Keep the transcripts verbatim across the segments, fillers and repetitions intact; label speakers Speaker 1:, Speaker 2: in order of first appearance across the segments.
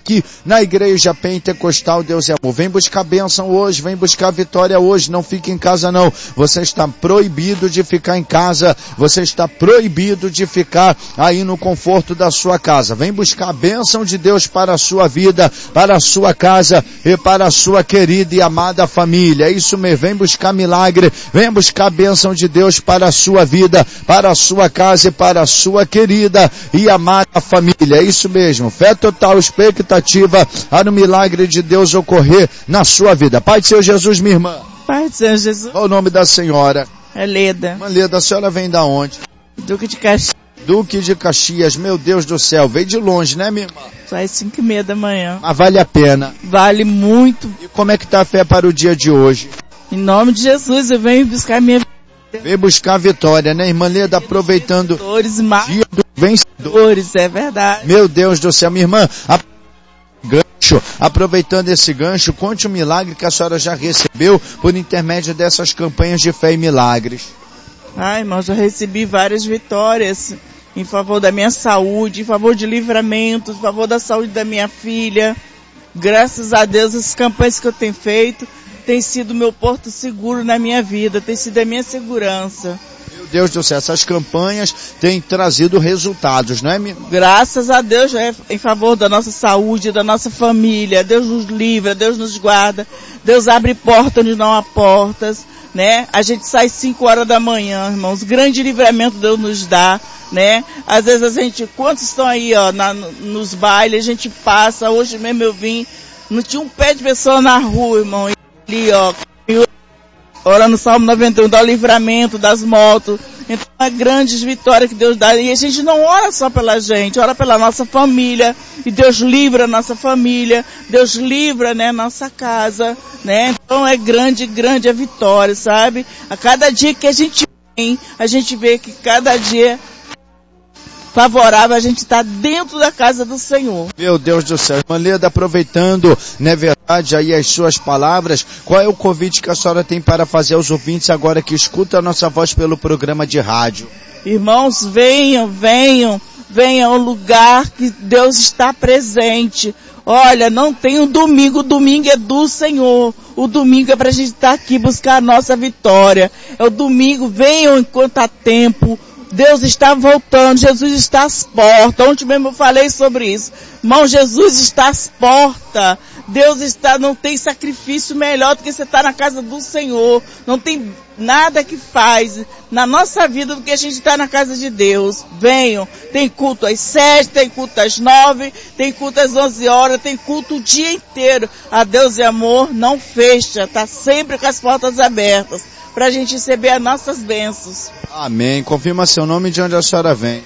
Speaker 1: aqui na Igreja Pentecostal Deus é Amor. Vem buscar bênção hoje, vem buscar vitória hoje, não fique em casa não. Você está proibido de ficar em casa, você está proibido de ficar aí no conforto da sua casa. Vem buscar a bênção de Deus para a sua vida, para a sua casa e para a sua querida e amada família. É isso mesmo, vem buscar milagre, vem buscar a bênção de Deus para a sua vida, para a sua casa e para a sua querida e amada família. É isso mesmo, fé total, expectativa para o milagre de Deus ocorrer na sua vida. Pai do Senhor Jesus, minha irmã.
Speaker 2: Pai do Senhor Jesus.
Speaker 1: Qual o nome da senhora?
Speaker 2: É Leda.
Speaker 1: Irmã Leda, a senhora vem da onde?
Speaker 2: Duque de Caxias.
Speaker 1: Duque de Caxias, meu Deus do céu, veio de longe, né, minha irmã?
Speaker 2: Só às cinco e meia da manhã.
Speaker 1: Mas vale a pena.
Speaker 2: Vale muito.
Speaker 1: E como é que está a fé para o dia de hoje?
Speaker 2: Em nome de Jesus, eu venho buscar minha
Speaker 1: Vem buscar a vitória, né, irmã Leda, aproveitando
Speaker 2: vencedores,
Speaker 1: dia do vencedor.
Speaker 2: é verdade.
Speaker 1: Meu Deus do céu, minha irmã, a... gancho, aproveitando esse gancho, conte um milagre que a senhora já recebeu por intermédio dessas campanhas de fé e milagres.
Speaker 2: Ai, irmão, já recebi várias vitórias em favor da minha saúde, em favor de livramento, em favor da saúde da minha filha. Graças a Deus, essas campanhas que eu tenho feito tem sido meu porto seguro na minha vida, tem sido a minha segurança.
Speaker 1: Meu Deus do céu, essas campanhas têm trazido resultados, não é, minha?
Speaker 2: Graças a Deus, é em favor da nossa saúde, da nossa família. Deus nos livra, Deus nos guarda, Deus abre portas onde não há portas, né? A gente sai cinco horas da manhã, irmãos, grande livramento Deus nos dá, né? Às vezes a gente, quantos estão aí, ó, na, nos bailes, a gente passa, hoje mesmo eu vim, não tinha um pé de pessoa na rua, irmão, ali, ó, orando o Salmo noventa e um, dá o livramento das motos. Então, é grandes vitórias que Deus dá. E a gente não ora só pela gente, ora pela nossa família. E Deus livra a nossa família. Deus livra, né, nossa casa, né? Então, é grande, grande a vitória, sabe? A cada dia que a gente vem, a gente vê que cada dia favorável, a gente está dentro da casa do Senhor.
Speaker 1: Meu Deus do céu. Irmã Leda, aproveitando, não é verdade, aí as suas palavras, qual é o convite que a senhora tem para fazer aos ouvintes agora que escuta a nossa voz pelo programa de rádio?
Speaker 2: Irmãos, venham, venham, venham ao lugar que Deus está presente. Olha, não tem um domingo, o domingo é do Senhor. O domingo é para a gente estar aqui buscar a nossa vitória. É o domingo, venham enquanto há tempo. Deus está voltando, Jesus está às portas. Ontem mesmo eu falei sobre isso. Irmão, Jesus está às portas. Deus está, não tem sacrifício melhor do que você estar na casa do Senhor. Não tem nada que faz na nossa vida do que a gente estar na casa de Deus. Venham, tem culto às sete, tem culto às nove, tem culto às onze horas, tem culto o dia inteiro. A Deus é amor, não fecha, está sempre com as portas abertas para a gente receber as nossas bênçãos.
Speaker 1: Amém. Confirma seu nome e de onde a senhora vem.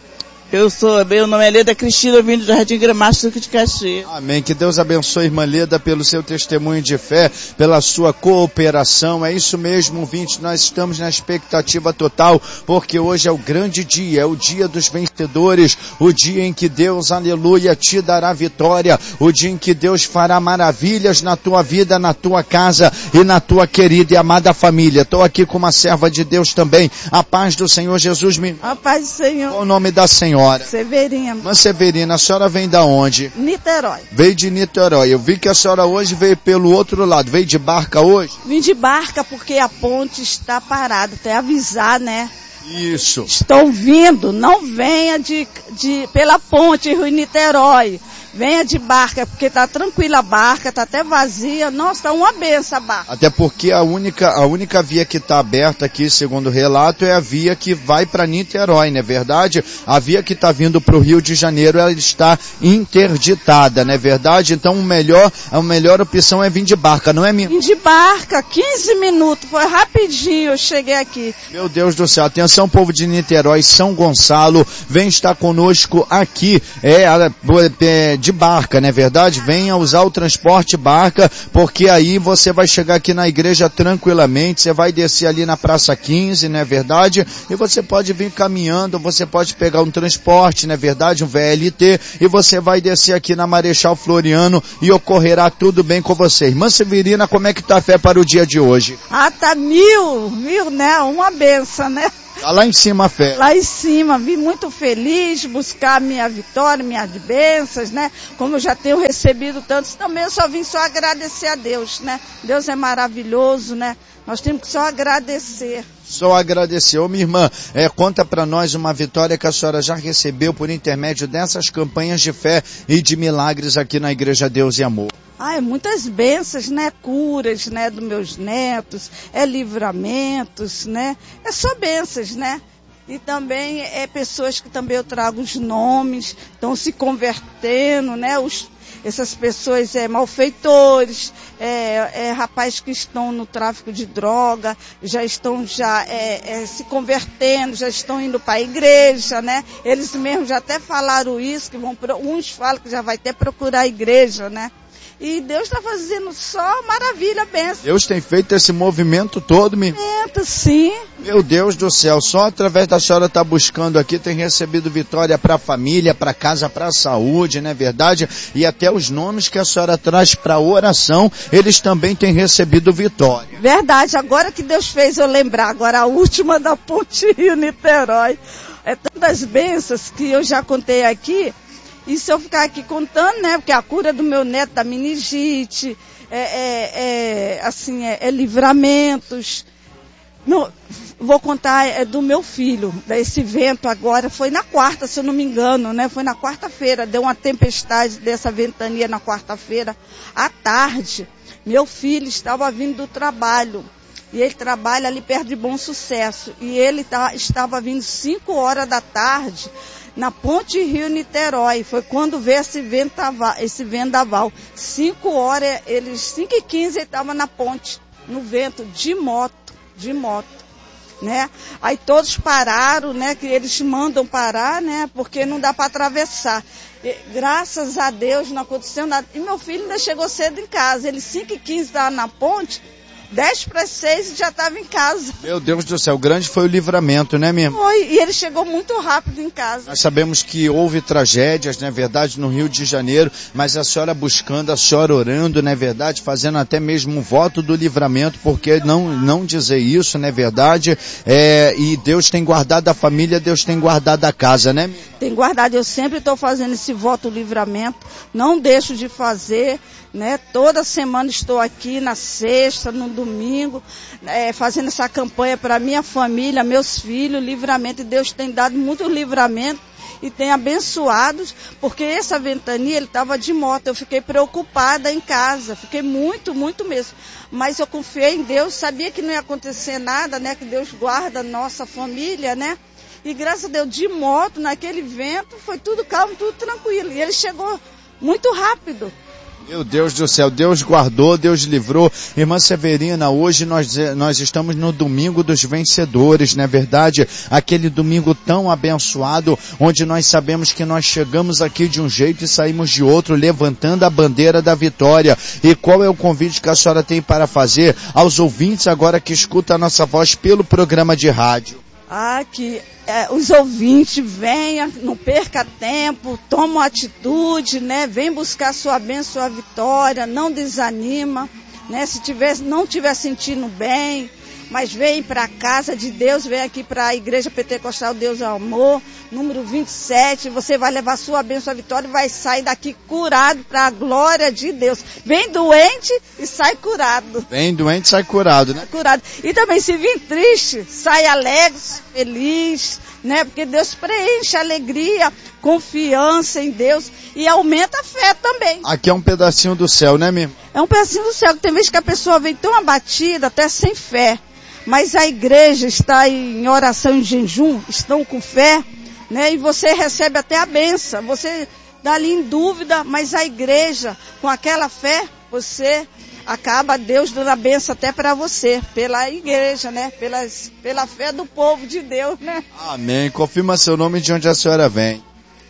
Speaker 2: Eu sou, meu nome é Leda Cristina, vindo do Jardim Gramacho, Duque de Caxias.
Speaker 1: Amém. Que Deus abençoe, irmã Leda, pelo seu testemunho de fé, pela sua cooperação. É isso mesmo, ouvinte, nós estamos na expectativa total, porque hoje é o grande dia, é o dia dos vencedores, o dia em que Deus, aleluia, te dará vitória, o dia em que Deus fará maravilhas na tua vida, na tua casa e na tua querida e amada família. Estou aqui com uma serva de Deus também. A paz do Senhor Jesus, me...
Speaker 2: A paz do Senhor.
Speaker 1: Qual o nome da senhora?
Speaker 2: Severina.
Speaker 1: Irmã Severina, a senhora vem da onde?
Speaker 2: Niterói.
Speaker 1: Veio de Niterói. Eu vi que a senhora hoje veio pelo outro lado. Veio de barca hoje?
Speaker 3: Vim de barca porque a ponte está parada. Até avisar, né?
Speaker 1: Isso.
Speaker 3: Estão vindo. Não venha de, de, pela ponte Rio Niterói. Venha de barca, porque está tranquila a barca, está até vazia. Nossa, está uma benção a barca.
Speaker 1: Até porque a única, a única via que está aberta aqui, segundo o relato, é a via que vai para Niterói, não é verdade? A via que está vindo para o Rio de Janeiro, ela está interditada, não é verdade? Então o melhor, a melhor opção é vir de barca, não é, minha?
Speaker 3: Vim de barca, quinze minutos, foi rapidinho, eu cheguei aqui.
Speaker 1: Meu Deus do céu, atenção povo de Niterói, São Gonçalo, vem estar conosco aqui, é, é de barca, não é verdade? Venha usar o transporte barca, porque aí você vai chegar aqui na igreja tranquilamente, você vai descer ali na Praça quinze, não é verdade? E você pode vir caminhando, você pode pegar um transporte, não é verdade? Um V L T, e você vai descer aqui na Marechal Floriano e ocorrerá tudo bem com você. Irmã Severina, como é que tá a fé para o dia de hoje?
Speaker 3: Ah, tá mil, mil, né? Uma benção, né?
Speaker 1: Tá lá em cima a fé.
Speaker 3: Lá em cima, vim muito feliz, buscar minha vitória, minhas bênçãos, né? Como eu já tenho recebido tantos, também eu só vim só agradecer a Deus, né? Deus é maravilhoso, né? Nós temos que só agradecer.
Speaker 1: Só agradecer. Ô, minha irmã, é, conta para nós uma vitória que a senhora já recebeu por intermédio dessas campanhas de fé e de milagres aqui na Igreja Deus e Amor.
Speaker 3: Ah, é muitas bênçãos, né? Curas, né? Dos meus netos, é livramentos, né? É só bênçãos, né? E também é pessoas que também eu trago os nomes, estão se convertendo, né? Os, essas pessoas é malfeitores, é, é rapazes que estão no tráfico de droga, já estão já é, é, se convertendo, já estão indo para a igreja, né? Eles mesmos já até falaram isso, que vão, uns falam que já vai até procurar a igreja, né? E Deus está fazendo só maravilha, benção.
Speaker 1: Deus tem feito esse movimento todo, minha irmã.
Speaker 3: Movimento, sim.
Speaker 1: Meu Deus do céu, só através da senhora estar tá buscando aqui, tem recebido vitória para a família, para casa, para a saúde, não é verdade? E até os nomes que a senhora traz para a oração, eles também têm recebido vitória.
Speaker 3: Verdade, agora que Deus fez eu lembrar, agora a última da Ponte Rio-Niterói. É tantas bênçãos que eu já contei aqui. E se eu ficar aqui contando, né, porque a cura do meu neto da meningite, é, é, é, assim, é, é livramentos. Não, vou contar é, do meu filho, desse vento agora, foi na quarta, se eu não me engano, né, foi na quarta-feira, deu uma tempestade dessa ventania na quarta-feira, à tarde. Meu filho estava vindo do trabalho, e ele trabalha ali perto de Bom Sucesso, e ele tá, estava vindo cinco horas da tarde, na Ponte Rio-Niterói, foi quando veio esse vendaval, esse vendaval. Cinco horas, eles, cinco e quinze, ele estava na ponte, no vento, de moto, de moto, né? Aí todos pararam, né, que eles mandam parar, né, porque não dá para atravessar. E, graças a Deus não aconteceu nada. E meu filho ainda chegou cedo em casa, ele cinco e quinze estava na ponte, dez para seis e já estava em casa.
Speaker 1: Meu Deus do céu, grande foi o livramento, né, minha irmã?
Speaker 3: Foi, e ele chegou muito rápido em casa.
Speaker 1: Nós sabemos que houve tragédias, não é verdade, no Rio de Janeiro, mas a senhora buscando, a senhora orando, não é verdade, fazendo até mesmo um voto do livramento, porque não, não dizer isso, não é verdade, é, e Deus tem guardado a família, Deus tem guardado a casa, né?
Speaker 3: Tem guardado, eu sempre estou fazendo esse voto do livramento, não deixo de fazer, né? Toda semana estou aqui, na sexta, no domingo, é, fazendo essa campanha para minha família, meus filhos, livramento, e Deus tem dado muito livramento e tem abençoado, porque essa ventania, ele estava de moto, eu fiquei preocupada em casa, fiquei muito, muito mesmo, mas eu confiei em Deus, sabia que não ia acontecer nada, né? Que Deus guarda a nossa família, né? E graças a Deus, de moto, naquele vento, foi tudo calmo, tudo tranquilo. E ele chegou muito rápido.
Speaker 1: Meu Deus do céu, Deus guardou, Deus livrou. Irmã Severina, hoje nós, nós estamos no domingo dos vencedores, não é verdade? Aquele domingo tão abençoado, onde nós sabemos que nós chegamos aqui de um jeito e saímos de outro, levantando a bandeira da vitória. E qual é o convite que a senhora tem para fazer aos ouvintes agora que escutam a nossa voz pelo programa de rádio?
Speaker 3: Ah, que é, os ouvintes venham, não perca tempo, tomam atitude, né? Vem buscar sua bênção, sua vitória, não desanima, né? Se tiver, não estiver sentindo bem, mas vem para a casa de Deus, vem aqui para a Igreja Pentecostal Deus é Amor, número vinte e sete, você vai levar sua bênção, sua vitória e vai sair daqui curado para a glória de Deus. Vem doente e sai curado.
Speaker 1: Vem doente e sai curado, né?
Speaker 3: Curado. E também se vir triste, sai alegre, feliz, né? Porque Deus preenche a alegria, confiança em Deus e aumenta a fé também.
Speaker 1: Aqui é um pedacinho do céu, né, mesmo?
Speaker 3: É um pedacinho do céu. Tem vezes que a pessoa vem tão abatida, até sem fé. Mas a igreja está em oração, em jejum, estão com fé, né? E você recebe até a bênção. Você está ali em dúvida, mas a igreja, com aquela fé, você acaba Deus dando a bênção até para você, pela igreja, né? Pelas, pela fé do povo de Deus, né?
Speaker 1: Amém. Confirma seu nome de onde a senhora vem.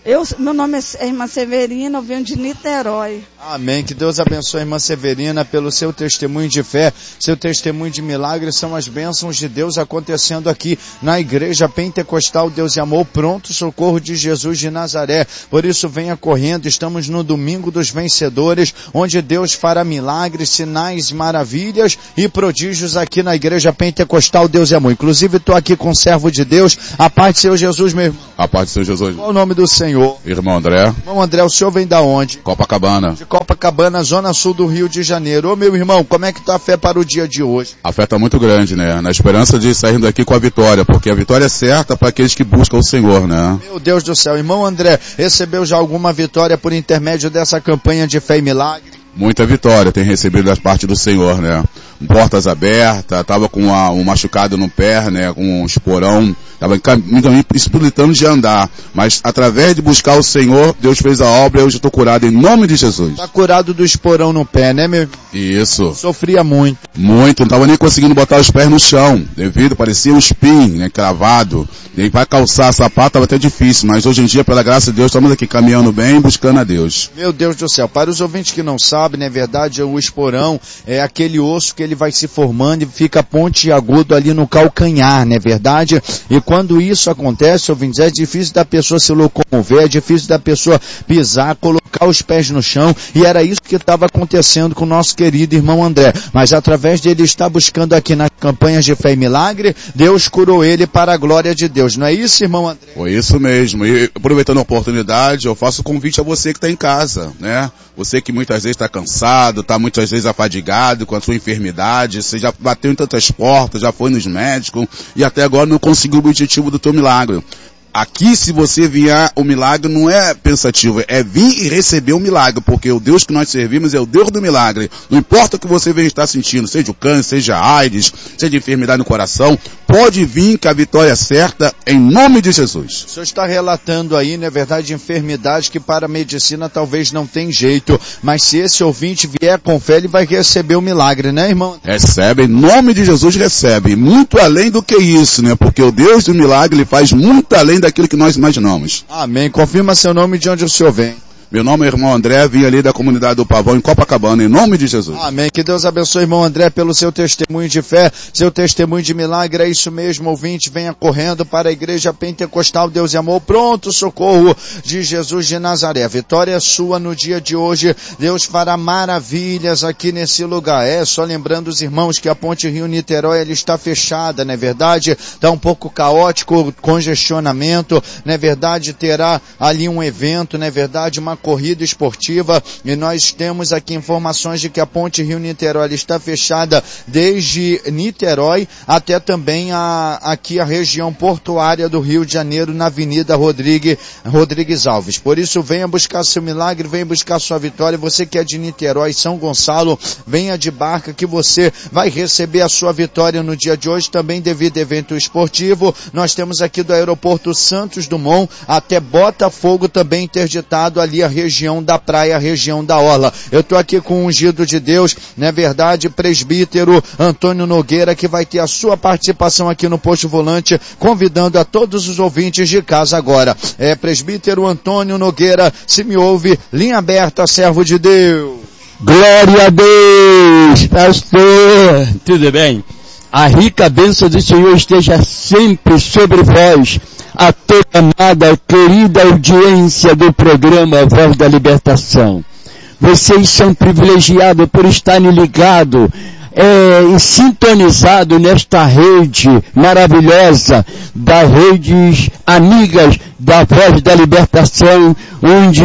Speaker 3: Eu, meu nome é Irmã Severina, eu venho de Niterói.
Speaker 1: Amém. Que Deus abençoe a irmã Severina pelo seu testemunho de fé, seu testemunho de milagre. São as bênçãos de Deus acontecendo aqui na Igreja Pentecostal Deus e Amor, pronto socorro de Jesus de Nazaré. Por isso venha correndo, estamos no domingo dos vencedores, onde Deus fará milagres, sinais, maravilhas e prodígios aqui na Igreja Pentecostal Deus e Amor. Inclusive estou aqui com o servo de Deus, a paz do Senhor Jesus, meu irmão.
Speaker 4: A paz do Senhor Jesus.
Speaker 1: Qual o nome do Senhor?
Speaker 4: Irmão André.
Speaker 1: Irmão André, o senhor vem da onde?
Speaker 4: Copacabana.
Speaker 1: De Copacabana, zona sul do Rio de Janeiro. Ô meu irmão, como é que tá a fé para o dia de hoje?
Speaker 4: A fé está muito grande, né? Na esperança de sair daqui com a vitória, porque a vitória é certa para aqueles que buscam o Senhor, né?
Speaker 1: Meu Deus do céu. Irmão André, recebeu já alguma vitória por intermédio dessa campanha de fé e milagre?
Speaker 4: Muita vitória tem recebido da parte do Senhor, né? Portas abertas, tava com uma, um machucado no pé, né? Com um esporão, tava me impossibilitando de andar. Mas através de buscar o Senhor, Deus fez a obra e hoje estou curado em nome de Jesus.
Speaker 1: Tá curado do esporão no pé, né, meu irmão?
Speaker 4: Isso.
Speaker 1: Sofria muito.
Speaker 4: Muito, não tava nem conseguindo botar os pés no chão, devido, parecia um espinho, né? Cravado. E para calçar sapato tava até difícil, mas hoje em dia, pela graça de Deus, estamos aqui caminhando bem, buscando a Deus.
Speaker 1: Meu Deus do céu, para os ouvintes que não sabem, na verdade, o esporão é aquele osso que ele vai se formando e fica pontiagudo ali no calcanhar, não é verdade? E quando isso acontece, ouvintes, é difícil da pessoa se locomover, é difícil da pessoa pisar, colocar os pés no chão, e era isso que estava acontecendo com o nosso querido irmão André. Mas através dele estar buscando aqui nas campanhas de fé e milagre, Deus curou ele para a glória de Deus. Não é isso, irmão André?
Speaker 4: Foi isso mesmo. E aproveitando a oportunidade, eu faço convite a você que está em casa, né? Você que muitas vezes está cansado, está muitas vezes afadigado com a sua enfermidade, você já bateu em tantas portas, já foi nos médicos e até agora não conseguiu o objetivo do teu milagre. Aqui, se você vier, o milagre não é pensativo, é vir e receber o milagre, porque o Deus que nós servimos é o Deus do milagre. Não importa o que você venha estar sentindo, seja o câncer, seja a AIDS, seja enfermidade no coração, pode vir que a vitória é certa, em nome de Jesus.
Speaker 1: O senhor está relatando aí, na verdade, enfermidade que para a medicina talvez não tem jeito, mas se esse ouvinte vier com fé, ele vai receber o milagre, né, irmão?
Speaker 4: Recebe, em nome de Jesus recebe, muito além do que isso, né, porque o Deus do milagre, ele faz muito além daquilo que nós imaginamos.
Speaker 1: Amém. Confirma seu nome de onde o senhor vem.
Speaker 4: Meu nome é irmão André, vim ali da comunidade do Pavão, em Copacabana, em nome de Jesus.
Speaker 1: Amém. Que Deus abençoe, irmão André, pelo seu testemunho de fé, seu testemunho de milagre. É isso mesmo, ouvinte, venha correndo para a Igreja Pentecostal Deus e Amor, pronto socorro de Jesus de Nazaré. A vitória é sua no dia de hoje. Deus fará maravilhas aqui nesse lugar. É, só lembrando os irmãos que a Ponte Rio-Niterói, ela está fechada, não é verdade? Está um pouco caótico, congestionamento, não é verdade? Terá ali um evento, não é verdade? Uma corrida esportiva, e nós temos aqui informações de que a Ponte Rio-Niterói está fechada desde Niterói até também a, aqui a região portuária do Rio de Janeiro, na Avenida Rodrigues, Rodrigues Alves. Por isso, venha buscar seu milagre, venha buscar sua vitória. Você que é de Niterói, São Gonçalo, venha de barca que você vai receber a sua vitória no dia de hoje, também devido a evento esportivo. Nós temos aqui do aeroporto Santos Dumont até Botafogo também interditado ali a região da praia, a região da orla. Eu estou aqui com o ungido de Deus, não é verdade, presbítero Antônio Nogueira, que vai ter a sua participação aqui no Posto Volante, convidando a todos os ouvintes de casa agora. É, presbítero Antônio Nogueira, se me ouve, linha aberta, servo de Deus.
Speaker 5: Glória a Deus, pastor, tudo bem? A rica bênção do Senhor esteja sempre sobre vós, a toda amada, querida audiência do programa Voz da Libertação. Vocês são privilegiados por estarem ligados é, e sintonizados nesta rede maravilhosa das redes amigas da Voz da Libertação, onde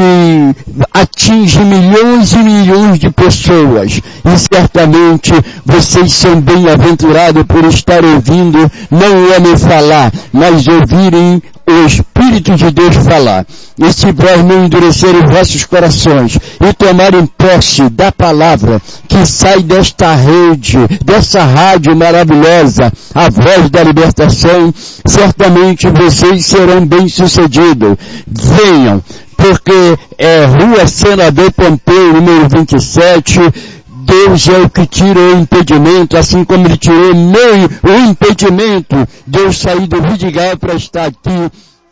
Speaker 5: atinge milhões e milhões de pessoas. E certamente vocês são bem-aventurados por estar ouvindo, não o homem falar, mas ouvirem o Espírito de Deus falar. E se vós não endurecerem vossos corações e tomarem posse da palavra que sai desta rede, dessa rádio maravilhosa, a Voz da Libertação, certamente vocês serão bem-sucedidos. Venham, porque é Rua Senador Pompeu, número vinte e sete, Deus é o que tira o impedimento, assim como Ele tirou meu, o impedimento de eu sair do Vidigal para estar aqui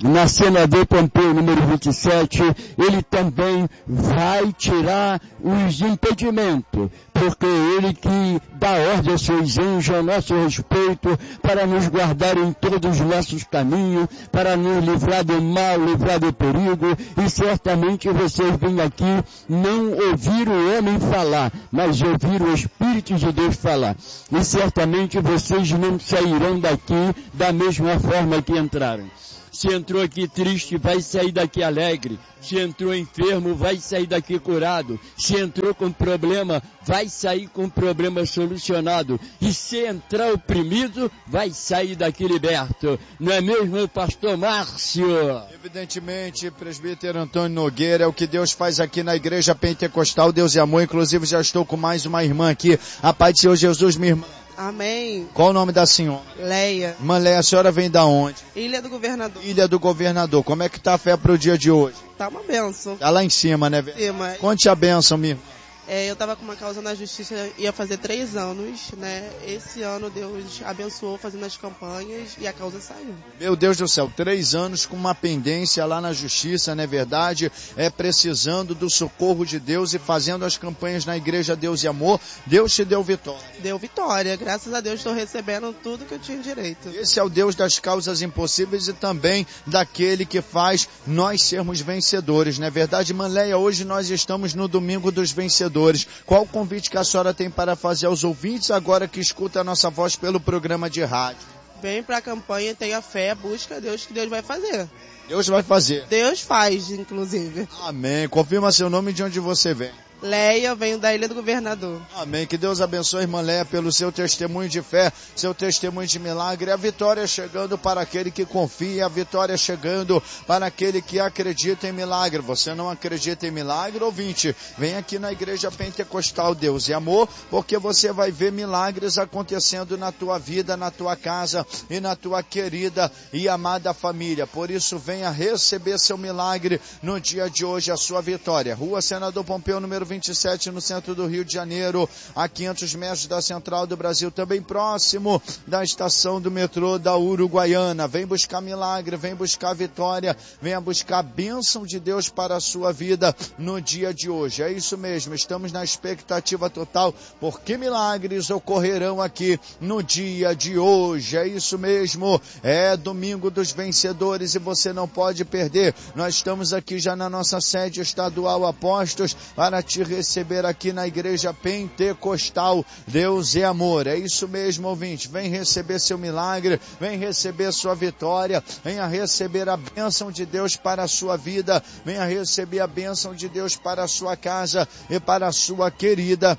Speaker 5: na Senador Pompeu, número vinte e sete, ele também vai tirar os impedimentos, porque ele que dá ordem aos seus anjos a nosso respeito, para nos guardar em todos os nossos caminhos, para nos livrar do mal, livrar do perigo, e certamente vocês vêm aqui não ouvir o homem falar, mas ouvir o Espírito de Deus falar. E certamente vocês não sairão daqui da mesma forma que entraram. Se entrou aqui triste, vai sair daqui alegre. Se entrou enfermo, vai sair daqui curado. Se entrou com problema, vai sair com problema solucionado. E se entrar oprimido, vai sair daqui liberto. Não é mesmo, pastor Márcio?
Speaker 1: Evidentemente, presbítero Antônio Nogueira, é o que Deus faz aqui na Igreja Pentecostal Deus e Amor. Inclusive, já estou com mais uma irmã aqui. A paz do Senhor Jesus, minha irmã.
Speaker 6: Amém.
Speaker 1: Qual o nome da senhora?
Speaker 6: Leia.
Speaker 1: Irmã Leia, a senhora vem da onde?
Speaker 6: Ilha do Governador.
Speaker 1: Ilha do Governador. Como é que tá a fé pro dia de hoje?
Speaker 6: Tá uma benção.
Speaker 1: Tá lá em cima, né?
Speaker 6: Cima.
Speaker 1: Conte a benção, minha irmã.
Speaker 6: É, eu tava com uma causa na justiça, ia fazer três anos, né? Esse ano Deus abençoou fazendo as campanhas e a causa saiu.
Speaker 1: Meu Deus do céu, três anos com uma pendência lá na justiça, não é verdade? É precisando do socorro de Deus e fazendo as campanhas na Igreja Deus e Amor. Deus te deu vitória.
Speaker 6: Deu vitória, graças a Deus estou recebendo tudo que eu tinha direito.
Speaker 1: Esse é o Deus das causas impossíveis e também daquele que faz nós sermos vencedores, não é verdade? Manleia, hoje nós estamos no domingo dos vencedores. Qual o convite que a senhora tem para fazer aos ouvintes agora que escuta a nossa voz pelo programa de rádio?
Speaker 6: Vem para a campanha, tenha fé, busca Deus que Deus vai fazer.
Speaker 1: Deus vai fazer.
Speaker 6: Deus faz, inclusive.
Speaker 1: Amém. Confirma seu nome e de onde você vem.
Speaker 6: Leia, venho da Ilha do Governador.
Speaker 1: Amém. Que Deus abençoe a irmã Leia pelo seu testemunho de fé, seu testemunho de milagre. A vitória chegando para aquele que confia, a vitória chegando para aquele que acredita em milagre. Você não acredita em milagre, ouvinte? Vem aqui na Igreja Pentecostal Deus e Amor, porque você vai ver milagres acontecendo na tua vida, na tua casa e na tua querida e amada família. Por isso, venha receber seu milagre no dia de hoje, a sua vitória. Rua Senador Pompeu, número vinte e sete, no centro do Rio de Janeiro, a quinhentos metros da Central do Brasil, também próximo da estação do metrô da Uruguaiana. Vem buscar milagre, vem buscar vitória, venha buscar a bênção de Deus para a sua vida no dia de hoje. É isso mesmo, estamos na expectativa total, porque milagres ocorrerão aqui no dia de hoje. É isso mesmo, é domingo dos vencedores e você não pode perder. Nós estamos aqui já na nossa sede estadual Apóstolos para te receber aqui na Igreja Pentecostal Deus é Amor. É isso mesmo, ouvinte. Vem receber seu milagre, vem receber sua vitória, venha receber a bênção de Deus para a sua vida, venha receber a bênção de Deus para a sua casa e para a sua querida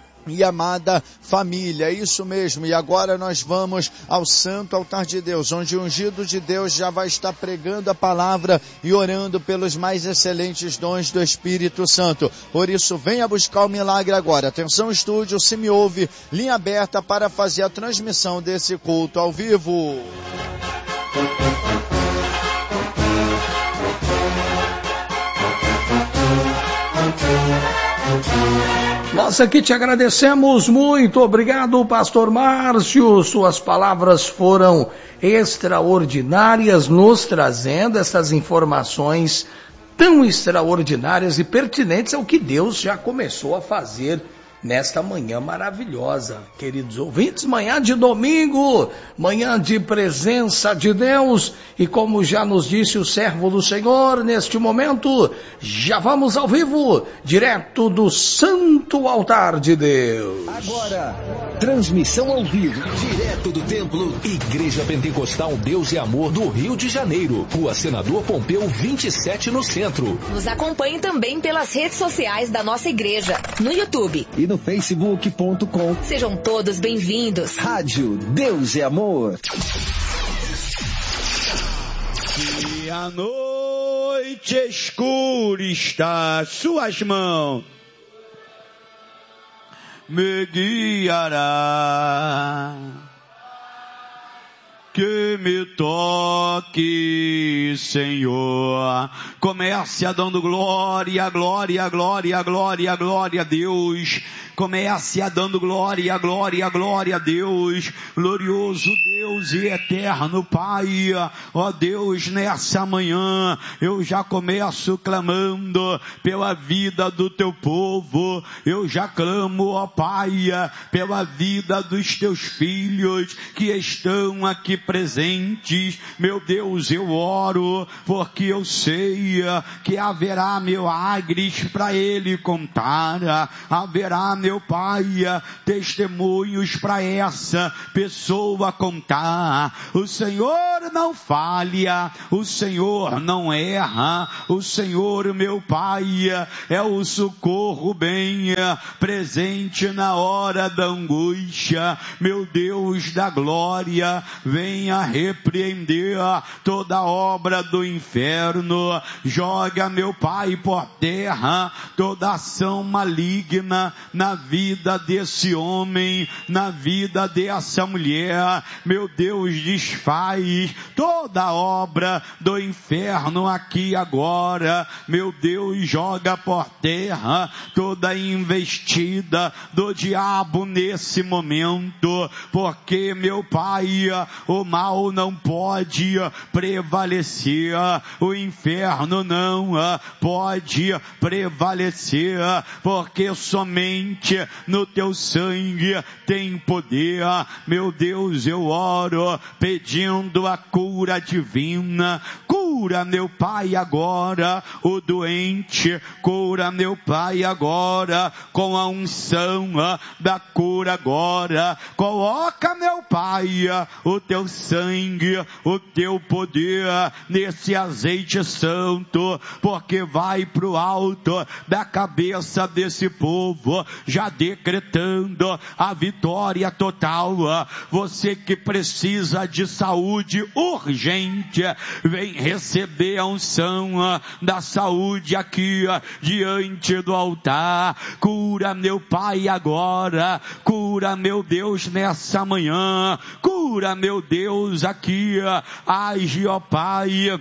Speaker 1: e amada família. É isso mesmo. E agora nós vamos ao Santo Altar de Deus, onde o ungido de Deus já vai estar pregando a palavra e orando pelos mais excelentes dons do Espírito Santo. Por isso, venha buscar o milagre agora. Atenção, estúdio, se me ouve, linha aberta para fazer a transmissão desse culto ao vivo.
Speaker 7: Nós aqui te agradecemos muito, obrigado, pastor Márcio, suas palavras foram extraordinárias, nos trazendo essas informações tão extraordinárias e pertinentes ao que Deus já começou a fazer nesta manhã maravilhosa. Queridos ouvintes, manhã de domingo, manhã de presença de Deus, e como já nos disse o servo do Senhor, neste momento, já vamos ao vivo, direto do Santo Altar de Deus.
Speaker 8: Agora, transmissão ao vivo, direto do templo, Igreja Pentecostal Deus e Amor do Rio de Janeiro, Rua Senador Pompeu vinte e sete, no centro.
Speaker 9: Nos acompanhe também pelas redes sociais da nossa igreja, no YouTube
Speaker 8: e no facebook ponto com.
Speaker 9: Sejam todos bem-vindos.
Speaker 8: Rádio Deus e Amor.
Speaker 10: Se a noite escura está, suas mãos me guiará. que me toque, Senhor. Comece a dando glória, glória, glória, glória, glória a Deus. Comece a dando glória, glória, glória a Deus. Glorioso Deus e eterno Pai. Ó Deus, nessa manhã eu já começo clamando pela vida do teu povo. Eu já clamo, ó Pai, pela vida dos teus filhos que estão aqui presentes. Meu Deus, eu oro porque eu sei que haverá milagres para ele contar. Haverá, meu Pai, testemunhos para essa pessoa contar. O Senhor não falha, o Senhor não erra, o Senhor, meu Pai, é o socorro bem presente na hora da angústia. Meu Deus da glória, venha repreender toda obra do inferno. Joga, meu Pai, por terra toda ação maligna na vida desse homem, na vida dessa mulher. Meu Deus, desfaz toda obra do inferno aqui agora. Meu Deus, joga por terra toda investida do diabo nesse momento, porque, meu Pai, o mal não pode prevalecer, o inferno não pode prevalecer, porque somente no teu sangue tem poder. Meu Deus, eu oro pedindo a cura divina. Cura, meu Pai, agora o doente. Cura, meu Pai, agora com a unção da cura agora. Coloca, meu Pai, o teu sangue, o teu poder nesse azeite santo, porque vai pro alto da cabeça desse povo, já decretando a vitória total. Você que precisa de saúde urgente, vem receber a unção da saúde aqui diante do altar. Cura, meu Pai, agora. Cura, meu Deus, nessa manhã. Cura, meu Deus, aqui. Age, ó Pai,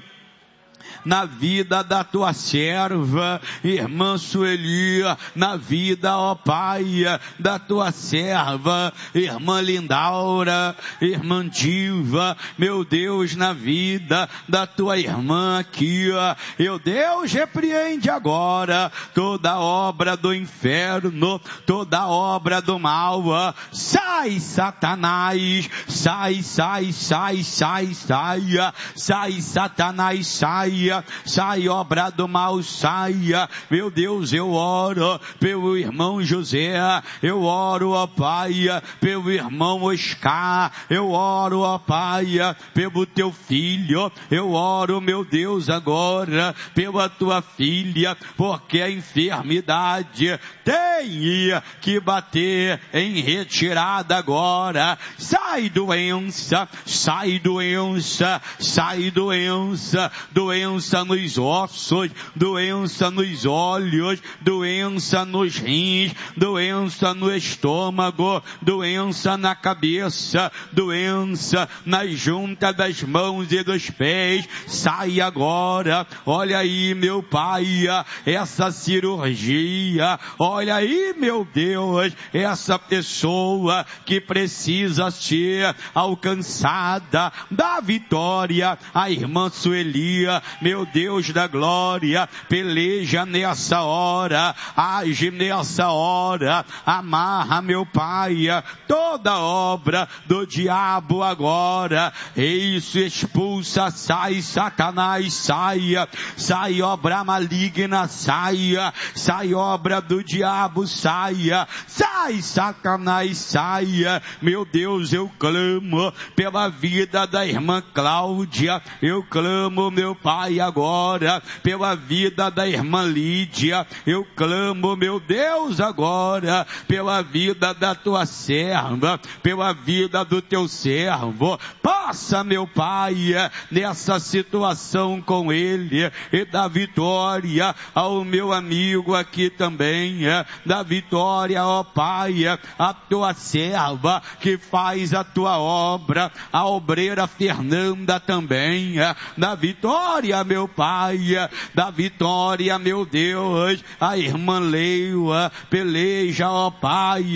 Speaker 10: na vida da tua serva, irmã Sueli, na vida, ó Pai, da tua serva, irmã Lindaura, irmã Diva, meu Deus, na vida da tua irmã aqui, eu, Deus, repreende agora toda obra do inferno, toda obra do mal. Sai, Satanás, sai, sai, sai, sai, sai, sai, Satanás, sai. Sai, obra do mal, saia. Meu Deus, eu oro pelo irmão José, eu oro, ó Pai, pelo irmão Oscar, eu oro, ó Pai, pelo teu filho, eu oro, meu Deus, agora pela tua filha, porque a enfermidade tem que bater em retirada agora. Sai, doença, sai, doença, sai, doença, doença nos ossos, doença nos olhos, doença nos rins, doença no estômago, doença na cabeça, doença na junta das mãos e dos pés. Sai agora. Olha aí, meu Pai, essa cirurgia. Olha aí, meu Deus, essa pessoa que precisa ser alcançada da vitória. A irmã Sueli, meu Deus da glória, peleja nessa hora, age nessa hora, amarra, meu Pai, toda obra do diabo agora. Isso, expulsa, sai, Satanás, saia, sai, obra maligna, saia, sai, obra do diabo, saia, sai, Satanás, saia. Meu Deus, eu clamo pela vida da irmã Cláudia, eu clamo, meu Pai, agora pela vida da irmã Lídia, eu clamo, meu Deus, agora pela vida da tua serva, pela vida do teu servo. Pai, Faça, meu Pai, nessa situação com ele, e dá vitória ao meu amigo aqui também, dá vitória, ó Pai, a tua serva que faz a tua obra, a obreira Fernanda também, dá vitória, meu Pai, dá vitória, meu Deus, a irmã Leila, peleja, ó Pai,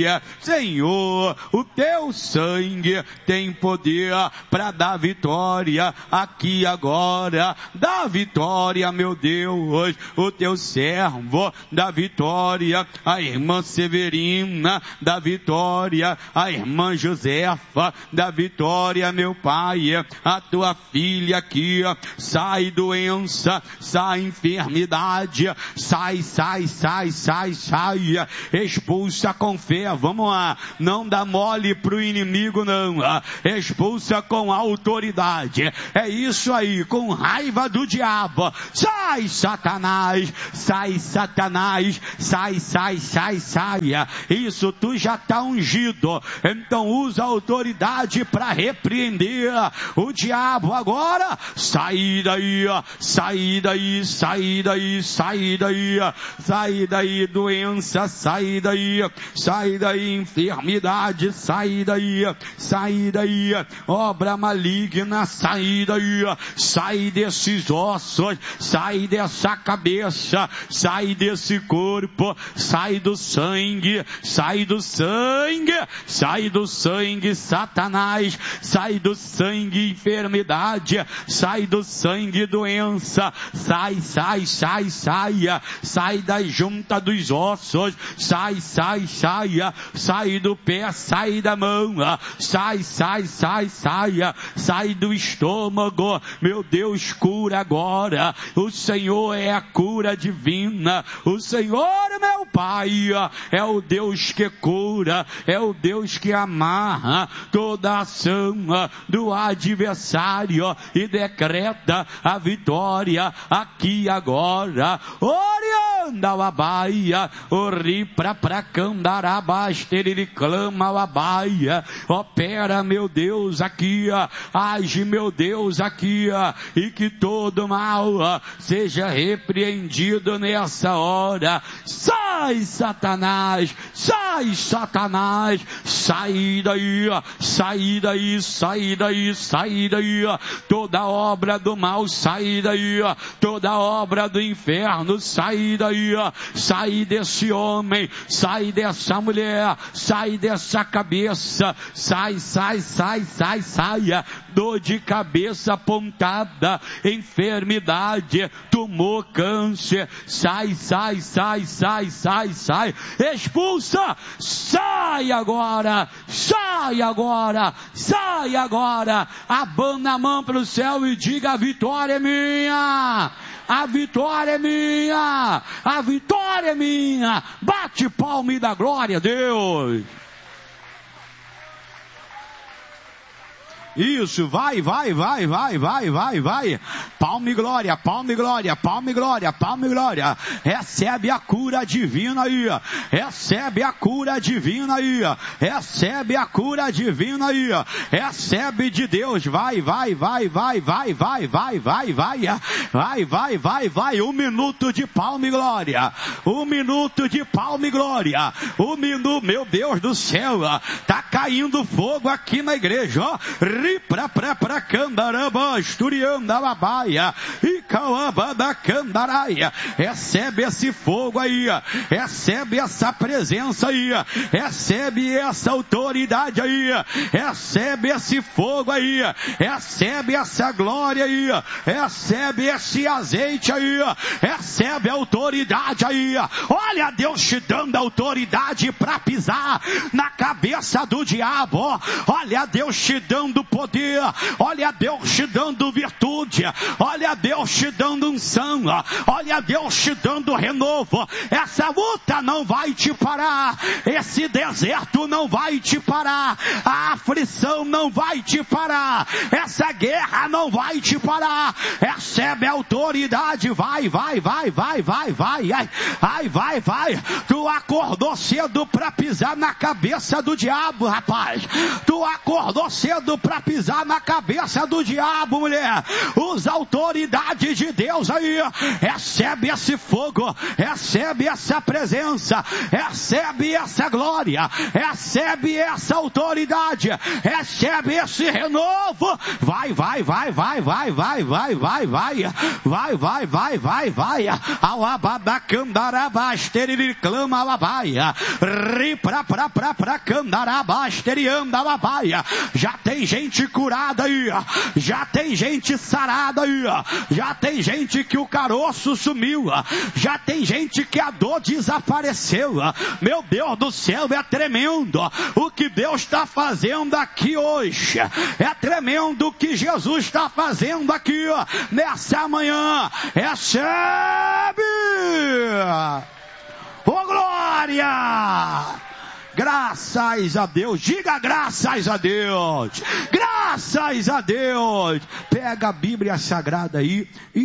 Speaker 10: Senhor, o teu sangue tem poder para dar vitória aqui agora, dá vitória, meu Deus, o teu servo, dá vitória, a irmã Severina, dá vitória, a irmã Josefa, dá vitória, meu Pai, a tua filha aqui, sai doença, sai enfermidade, sai, sai, sai, sai, sai, expulsa com fé, vamos lá, não dá mole pro inimigo não, expulsa com autoridade, é isso aí, com raiva do diabo, sai Satanás, sai Satanás, sai, sai, sai, sai, isso, tu já tá ungido, então usa a autoridade para repreender o diabo agora, sai daí, sai daí, sai daí, sai daí, sai daí doença, sai daí, sai daí enfermidade, sai daí, sai daí, obra maligna, sai daí, sai desses ossos, sai dessa cabeça, sai desse corpo, sai do sangue, sai do sangue, sai do sangue, Satanás, sai do sangue, enfermidade, sai do sangue, doença, sai, sai, sai, saia, sai da junta dos ossos, sai, sai, saia, sai do pé, sai da mão, sai, sai, sai, saia, sai do estômago, meu Deus, cura agora, o Senhor é a cura divina, o Senhor, meu Pai, é o Deus que cura, é o Deus que amarra toda a ação do adversário e decreta a vitória aqui agora. Orianda o abaia, ori pra pra candarabasta, ele clama o abaia, opera, meu Deus, aqui, age, meu Deus, aqui, e que todo mal seja repreendido nessa hora. Sai, Satanás, sai, Satanás, sai daí, sai daí, sai daí, sai daí, toda obra do mal, sai daí, toda obra do inferno, sai daí, sai desse homem, sai dessa mulher, sai dessa cabeça, sai, sai, sai, sai, saia, dor de cabeça apontada, enfermidade, tumor, câncer, sai, sai, sai, sai, sai, sai, expulsa, sai agora, sai agora, sai agora, abana a mão para o céu e diga: a vitória é minha, a vitória é minha, a vitória é minha, bate palma e dá glória a Deus. Isso, vai, vai, vai, vai, vai, vai, vai. Palma e glória, palma e glória, palma e glória, palma e glória. Recebe a cura divina aí. Recebe a cura divina aí. Recebe a cura divina aí. Recebe de Deus. Vai, vai, vai, vai, vai, vai, vai, vai, vai. Vai, vai, vai, vai. Um minuto de palma e glória. Um minuto de palma e glória. Um minuto, meu Deus do céu. Tá caindo fogo aqui na igreja, ó. Pra pra pra candaraba, esturianda babaia, e calaba da candaraia. Recebe esse fogo aí, recebe essa presença aí, recebe essa autoridade aí, recebe esse fogo aí, recebe essa glória aí, recebe esse azeite aí, recebe a autoridade aí. Olha Deus te dando autoridade para pisar na cabeça do diabo. Olha Deus te dando poder, olha Deus te dando virtude, olha Deus te dando unção, olha Deus te dando renovo. Essa luta não vai te parar, esse deserto não vai te parar, a aflição não vai te parar, essa guerra não vai te parar. Recebe a autoridade, vai, vai, vai, vai, vai, vai, ai, vai, vai. Tu acordou cedo para pisar na cabeça do diabo, rapaz. Tu acordou cedo para para pisar na cabeça do diabo, mulher. Usa a autoridade de Deus aí. Recebe esse fogo, recebe essa presença, recebe essa glória, recebe essa autoridade, recebe esse renovo. Vai, vai, vai, vai, vai, vai, vai, vai, vai, vai, vai, vai, vai, vai. Alababacandarabasteri clama alabaia. Ri pra pra pra pra candarabasteri anda alabaia. Já tem gente curada aí, já tem gente sarada aí, já tem gente que o caroço sumiu, já tem gente que a dor desapareceu. Meu Deus do céu, é tremendo o que Deus está fazendo aqui hoje. É tremendo o que Jesus está fazendo aqui nessa manhã. Recebe! Ô glória! Graças a Deus, diga graças a Deus, graças a Deus. Pega a Bíblia Sagrada aí,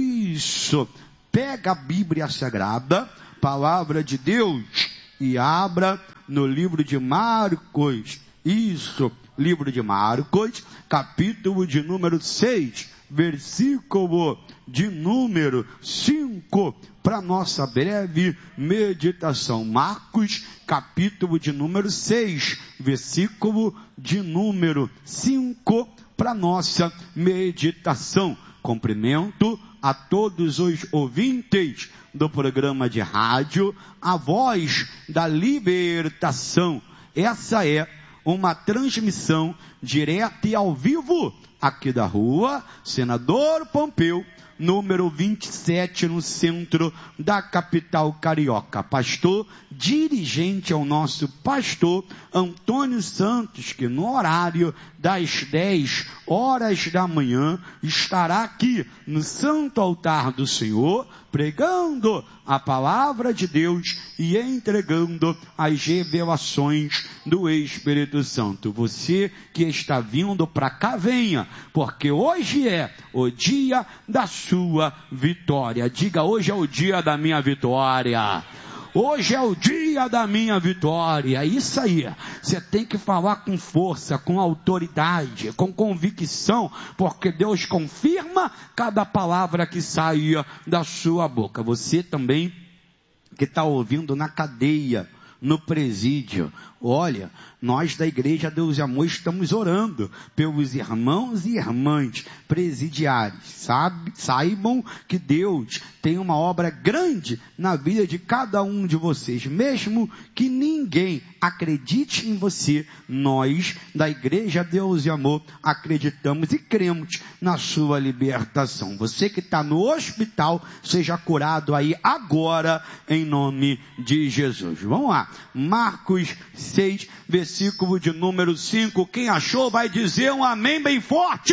Speaker 10: isso, pega a Bíblia Sagrada, palavra de Deus, e abra no livro de Marcos, isso, livro de Marcos, capítulo de número seis, versículo de número cinco, para nossa breve meditação. Marcos, capítulo de número seis, versículo de número cinco, para nossa meditação. Cumprimento a todos os ouvintes do programa de rádio A Voz da Libertação. Essa é uma transmissão direta e ao vivo aqui da rua Senador Pompeu, número vinte e sete, no centro da capital carioca. Pastor, dirigente ao nosso pastor Antônio Santos, que no horário das dez horas da manhã estará aqui no santo altar do Senhor, pregando a palavra de Deus e entregando as revelações do Espírito Santo. Você que está vindo para cá, venha, porque hoje é o dia da sua vitória. Diga, hoje é o dia da minha vitória. Hoje é o dia da minha vitória. É isso aí. Você tem que falar com força, com autoridade, com convicção, porque Deus confirma cada palavra que sai da sua boca. Você também que está ouvindo na cadeia, no presídio, olha, nós da Igreja Deus e Amor estamos orando pelos irmãos e irmãs presidiários. Sabe, saibam que Deus tem uma obra grande na vida de cada um de vocês. Mesmo que ninguém acredite em você, nós da Igreja Deus e Amor acreditamos e cremos na sua libertação. Você que está no hospital, seja curado aí agora em nome de Jesus. Vamos lá, Marcos seis, versículo de número cinco. Quem achou vai dizer um amém bem forte.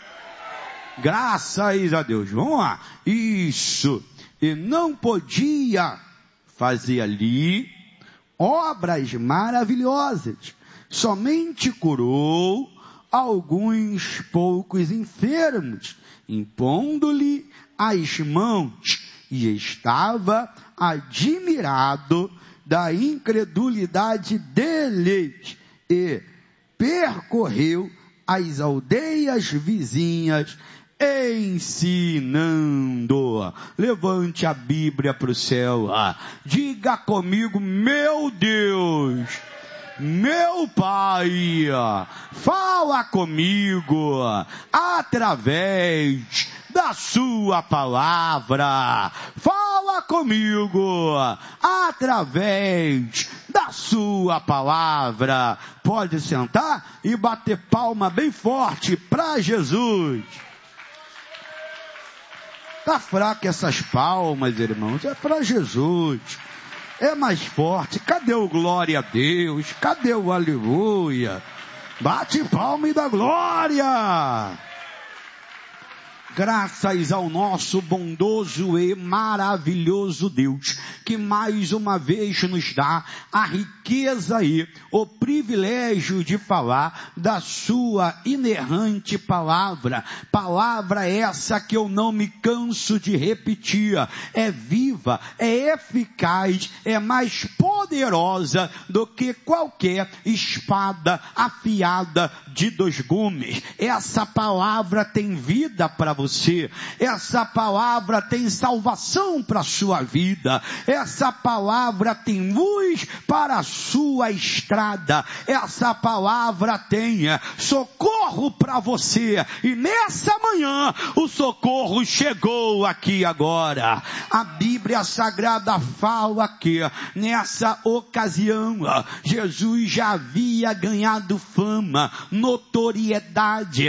Speaker 10: Graças a Deus. Vamos lá. Isso. E não podia fazer ali obras maravilhosas. Somente curou alguns poucos enfermos, impondo-lhe as mãos, e estava admirado da incredulidade deles, e percorreu as aldeias vizinhas, ensinando. Levante a Bíblia para o céu. Diga comigo, meu Deus, meu Pai, fala comigo através da sua palavra. Fala comigo através da sua palavra. Pode sentar e bater palma bem forte para Jesus. Tá fraca essas palmas, irmãos, é para Jesus. É mais forte. Cadê o glória a Deus? Cadê o aleluia? Bate palma e dá glória. graças ao nosso bondoso e maravilhoso Deus, que mais uma vez nos dá a riqueza e o privilégio de falar da sua inerrante palavra. Palavra essa que eu não me canso de repetir. É viva, é eficaz, é mais poderosa do que qualquer espada afiada de dois gumes. Essa palavra tem vida para você. Essa palavra tem salvação para a sua vida. Essa palavra tem luz para a sua estrada. Essa palavra tem socorro para você. E nessa manhã o socorro chegou aqui agora. A Bíblia Sagrada fala que nessa ocasião Jesus já havia ganhado fama, notoriedade,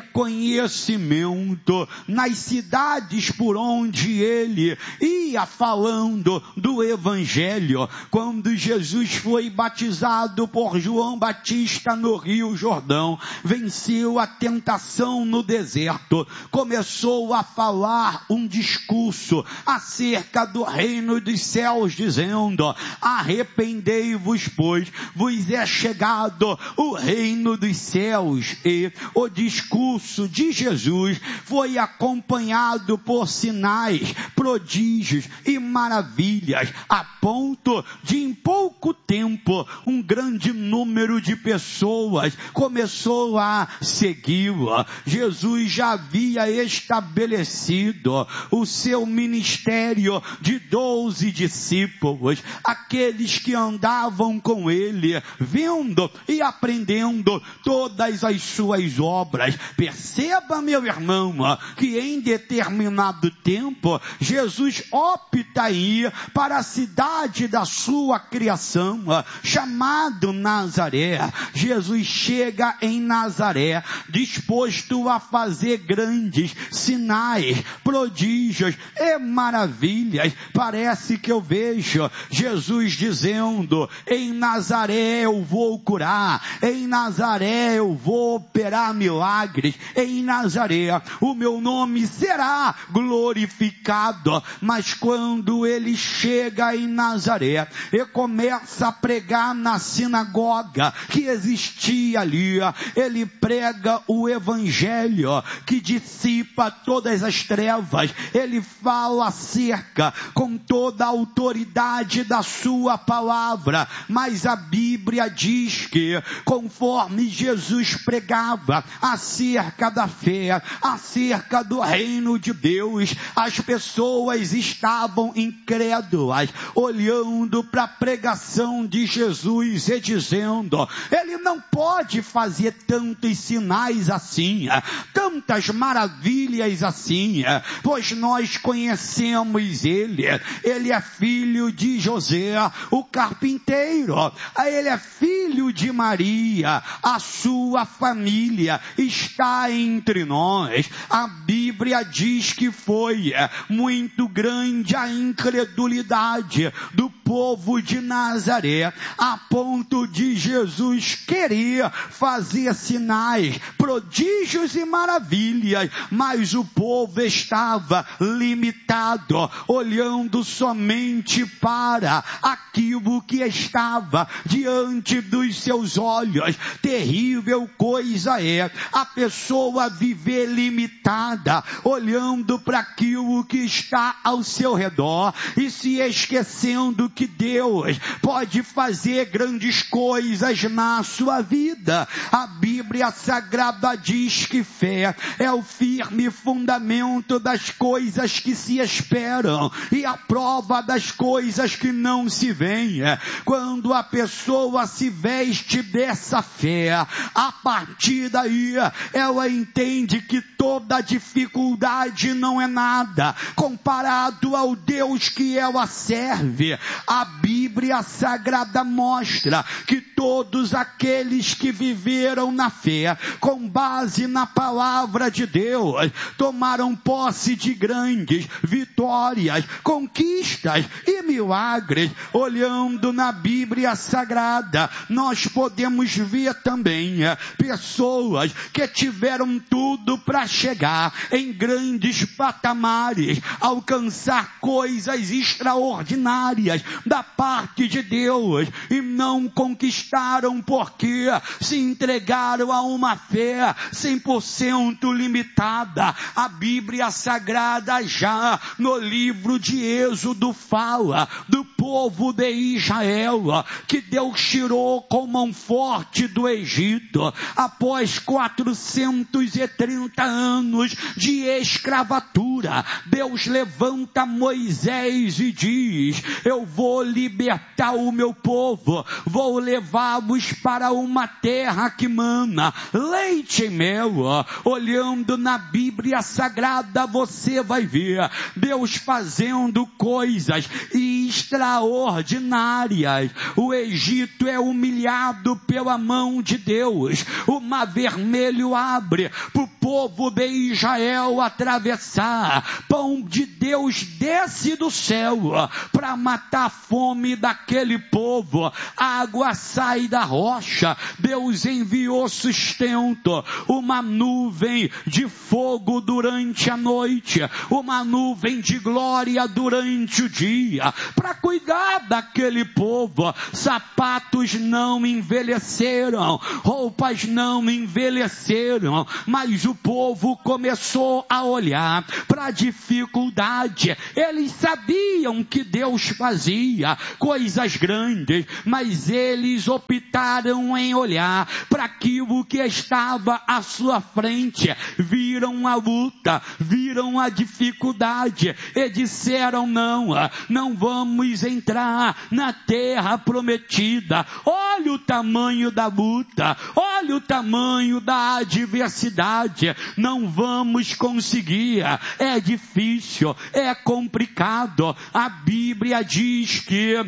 Speaker 10: reconhecimento nas cidades por onde ele ia falando do Evangelho. Quando Jesus foi batizado por João Batista no Rio Jordão, venceu a tentação no deserto, começou a falar um discurso acerca do reino dos céus, dizendo: arrependei-vos, pois vos é chegado o reino dos céus. E o discurso de Jesus foi acompanhado por sinais, prodígios e maravilhas, a ponto de em pouco tempo um grande número de pessoas começou a segui-lo. Jesus já havia estabelecido o seu ministério de doze discípulos, aqueles que andavam com ele, vendo e aprendendo todas as suas obras. Perceba, meu irmão, que em determinado tempo Jesus opta em ir para a cidade da sua criação, chamado Nazaré. Jesus chega em Nazaré disposto a fazer grandes sinais, prodígios e maravilhas. Parece que eu vejo Jesus dizendo: em Nazaré eu vou curar, em Nazaré eu vou operar milagres, em Nazaré o meu nome será glorificado. Mas quando ele chega em Nazaré e começa a pregar na sinagoga que existia ali, ele prega o evangelho que dissipa todas as trevas. Ele fala acerca com toda a autoridade da sua palavra. Mas a Bíblia diz que conforme Jesus pregava acerca da fé, acerca do reino de Deus, as pessoas estavam incrédulas, olhando para a pregação de Jesus e dizendo: ele não pode fazer tantos sinais assim, tantas maravilhas assim, pois nós conhecemos ele. Ele é filho de José, o carpinteiro. Ele é filho de Maria. A sua família está entre nós. A Bíblia diz que foi muito grande a incredulidade do povo de Nazaré, a ponto de Jesus querer fazer sinais, prodígios e maravilhas, mas o povo estava limitado, olhando somente para aquilo que estava diante dos seus olhos. Terrível coisa é a pessoa viver limitada, olhando para aquilo que está ao seu redor e se esquecendo que Deus pode fazer grandes coisas na sua vida. A Bíblia Sagrada diz que fé é o firme fundamento das coisas que se esperam e a prova das coisas que não se veem. Quando a pessoa se veste dessa fé, a partir daí ela entende que toda dificuldade não é nada comparado ao Deus que ela serve. A Bíblia Sagrada mostra que todos aqueles que viveram na fé, com base na palavra de Deus, tomaram posse de grandes vitórias, conquistas e milagres. Olhando na Bíblia Sagrada, nós podemos ver também pessoas que tiveram tudo para chegar em grandes patamares, alcançar coisas extraordinárias da parte de Deus, e não conquistaram porque se entregaram a uma fé cem por cento limitada. A Bíblia Sagrada, já no livro de Êxodo, fala do povo de Israel, que Deus tirou com mão forte do Egito, após quatrocentos e trinta anos de escravatura. Deus levanta Moisés e diz: eu vou libertar o meu povo, vou levá-los para uma terra que mana leite e mel. Olhando na Bíblia Sagrada, você vai ver Deus fazendo coisas extraordinárias. O Egito é humilhado pela mão de Deus, o Mar Vermelho abre para o povo de Israel atravessar, pão de Deus desce do céu para matar a fome daquele povo, água sai da rocha, Deus enviou sustento, uma nuvem de fogo durante a noite, uma nuvem de glória durante o dia, para cuidar daquele povo. Sapatos não envelheceram, roupas não envelheceram, mas o povo começou a olhar para a dificuldade. Eles sabiam que Deus fazia coisas grandes, mas eles optaram em olhar para aquilo que estava à sua frente. Viram a luta, viram a dificuldade e disseram: não, não vamos entrar na terra prometida. Olha o tamanho da luta, olha o tamanho da adversidade, não vamos conseguir, é difícil, é complicado. A Bíblia diz que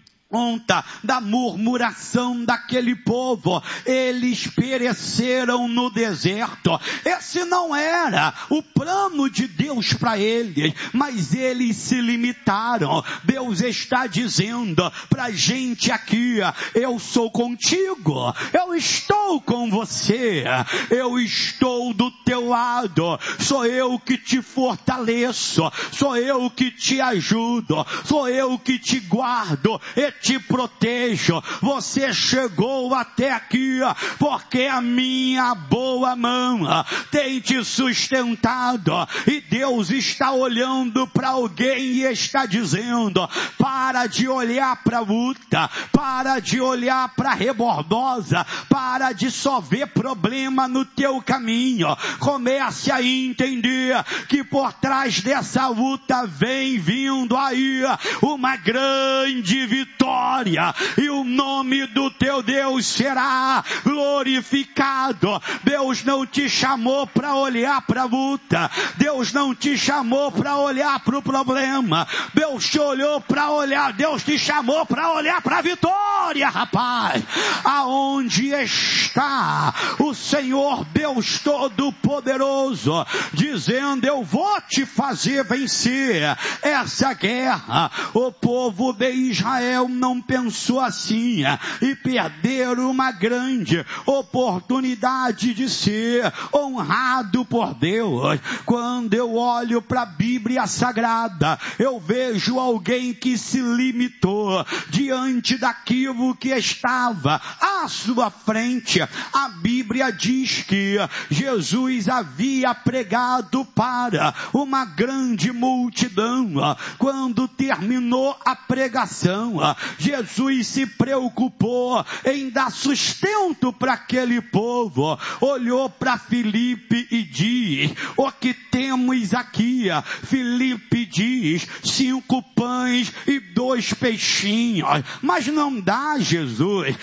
Speaker 10: conta da murmuração daquele povo, eles pereceram no deserto. Esse não era o plano de Deus para eles, mas eles se limitaram. Deus está dizendo para a gente aqui: eu sou contigo, eu estou com você, eu estou do teu lado, sou eu que te fortaleço, sou eu que te ajudo, sou eu que te guardo e te protejo. Você chegou até aqui porque a minha boa mão tem te sustentado, e Deus está olhando para alguém e está dizendo: para de olhar para a luta, para de olhar para a rebordosa, para de só ver problema no teu caminho. Comece a entender que por trás dessa luta vem vindo aí uma grande vitória, e o nome do teu Deus será glorificado. Deus não te chamou para olhar para a luta, Deus não te chamou para olhar para o problema, Deus te olhou para olhar, Deus te chamou para olhar para a vitória, rapaz. Aonde está o Senhor Deus Todo-Poderoso, dizendo: eu vou te fazer vencer essa guerra. O povo de Israel não pensou assim e perderam uma grande oportunidade de ser honrado por Deus. Quando eu olho para a Bíblia Sagrada, eu vejo alguém que se limitou diante daquilo que estava à sua frente. A Bíblia diz que Jesus havia pregado para uma grande multidão. Quando terminou a pregação, Jesus se preocupou em dar sustento para aquele povo. Olhou para Filipe e diz: o que temos aqui? Filipe diz: cinco pães e dois peixinhos. Mas não dá, Jesus. É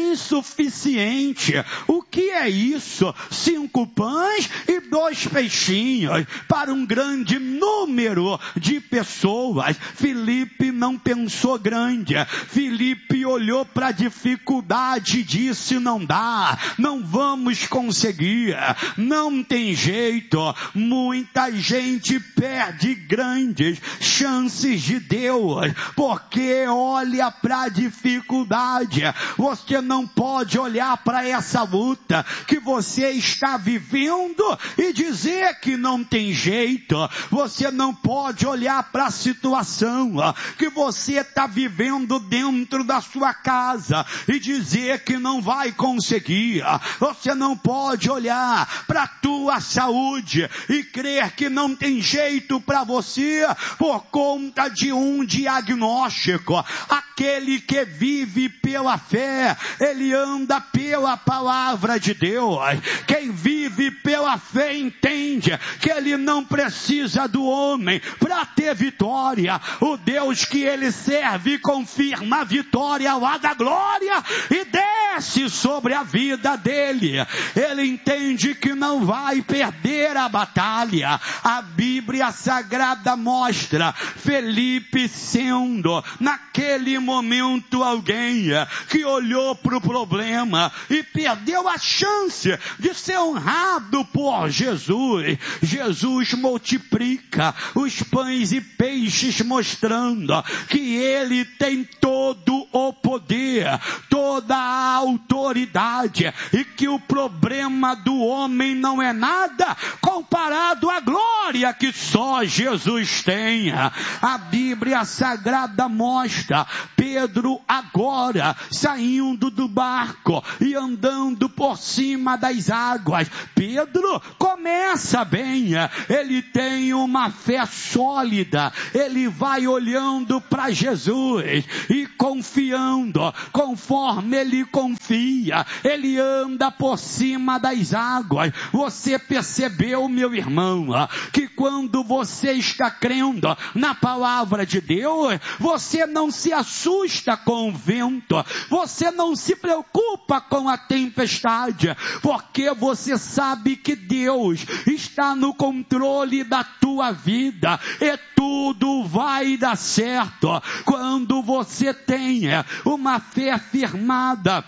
Speaker 10: insuficiente. O que é isso? Cinco pães e dois peixinhos para um grande número de pessoas. Filipe não pensou grande. Filipe olhou para a dificuldade e disse: não dá, não vamos conseguir, não tem jeito. Muita gente perde grandes chances de Deus porque olha para a dificuldade. Você não pode olhar para essa luta que você está vivendo e dizer que não tem jeito. Você não pode olhar para a situação que você está vivendo dentro da sua casa e dizer que não vai conseguir. Você não pode olhar para a tua saúde e crer que não tem jeito para você por conta de um diagnóstico. Aquele que vive pela fé, ele anda pela palavra de Deus. Quem vive pela fé entende que ele não precisa do homem para ter vitória. O Deus que ele serve confirma a vitória lá da glória e desce sobre a vida dele. Ele entende que não vai perder a batalha. A Bíblia Sagrada mostra Felipe sendo naquele momento alguém que olhou para o problema e perdeu a chance de ser honrado por Jesus. Jesus multiplica os pães e peixes, mostrando que ele tem todo o poder, toda a autoridade, e que o problema do homem não é nada comparado à glória que só Jesus tem. A Bíblia Sagrada mostra Pedro agora saindo do barco e andando por cima das águas. Pedro começa bem, ele tem uma fé sólida, ele vai olhando para Jesus e confiando, conforme ele confia, ele anda por cima das águas. Você percebeu, meu irmão, que quando você está crendo na palavra de Deus, você não se assusta com o vento, você não se preocupa com a tempestade, porque você sabe que Deus está no controle da tua vida e tudo vai dar certo quando você tenha uma fé firmada.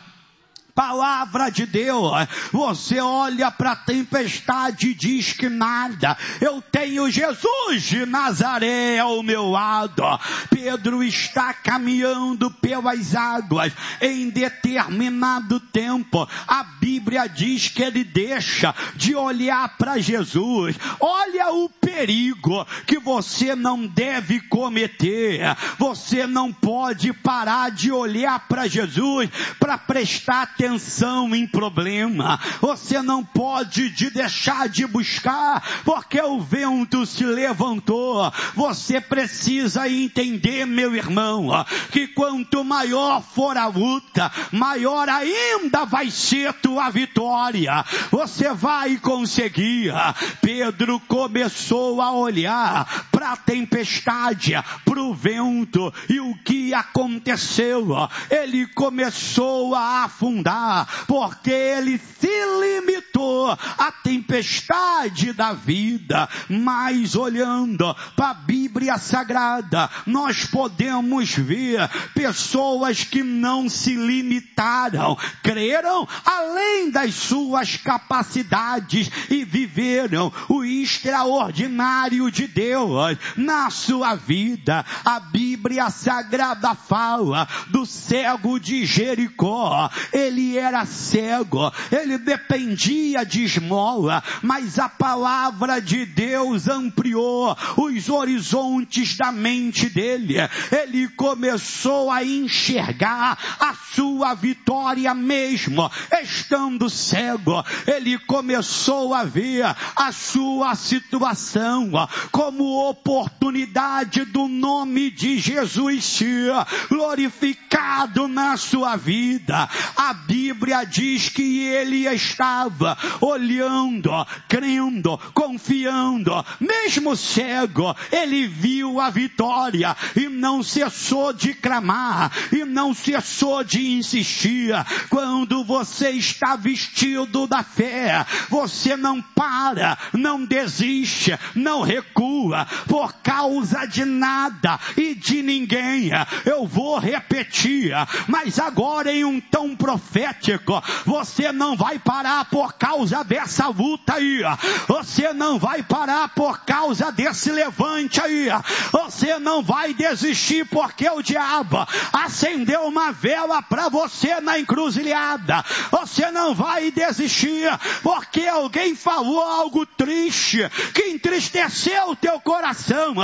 Speaker 10: Palavra de Deus, você olha para a tempestade e diz que nada, eu tenho Jesus de Nazaré ao meu lado. Pedro está caminhando pelas águas, em determinado tempo, a Bíblia diz que ele deixa de olhar para Jesus. Olha o perigo que você não deve cometer. Você não pode parar de olhar para Jesus para prestar atenção atenção em problema. Você não pode de deixar de buscar porque o vento se levantou. Você precisa entender, meu irmão, que quanto maior for a luta, maior ainda vai ser tua vitória. Você vai conseguir. Pedro começou a olhar para a tempestade, para o vento, e o que aconteceu? Ele começou a afundar, porque ele se limitou à tempestade da vida. Mas olhando para a Bíblia Sagrada, nós podemos ver pessoas que não se limitaram, creram além das suas capacidades e viveram o extraordinário de Deus na sua vida. A Bíblia Sagrada fala do cego de Jericó. Ele era cego, ele dependia de esmola, mas a palavra de Deus ampliou os horizontes da mente dele. Ele começou a enxergar a sua vitória mesmo estando cego. Ele começou a ver a sua situação como oportunidade do nome de Jesus Jesus ser glorificado na sua vida. A Bíblia diz que ele estava olhando, crendo, confiando, mesmo cego, ele viu a vitória e não cessou de clamar, e não cessou de insistir. Quando você está vestido da fé, você não para, não desiste, não recua por causa de nada e de ninguém. Eu vou repetir, mas agora em um tom profético, você não vai parar por causa dessa luta aí, você não vai parar por causa desse levante aí, você não vai desistir porque o diabo acendeu uma vela para você na encruzilhada, você não vai desistir porque alguém falou algo triste que entristeceu o teu coração.